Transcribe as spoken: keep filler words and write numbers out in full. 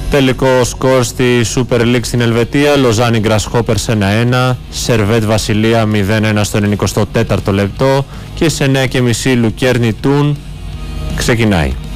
Τελικό σκορ στη Super League στην Ελβετία. Λοζάνη Grasshoppers ένα ένα, Σερβέτ Βασιλεία μηδέν ένα στο ενενηκοστό τέταρτο λεπτό και σε εννιά και μισή Λουκέρνη Τούν ξεκινάει.